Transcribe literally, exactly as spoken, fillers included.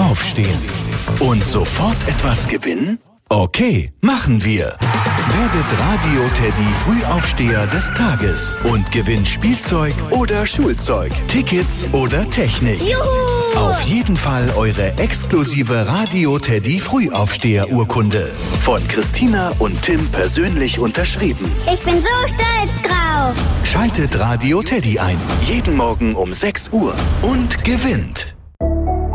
Aufstehen. Und sofort etwas gewinnen? Okay, machen wir. Werdet Radio Teddy Frühaufsteher des Tages und gewinnt Spielzeug oder Schulzeug, Tickets oder Technik. Juhu! Auf jeden Fall eure exklusive Radio Teddy Frühaufsteher-Urkunde. Von Christina und Tim persönlich unterschrieben. Ich bin so stolz drauf. Schaltet Radio Teddy ein. Jeden Morgen um sechs Uhr und gewinnt.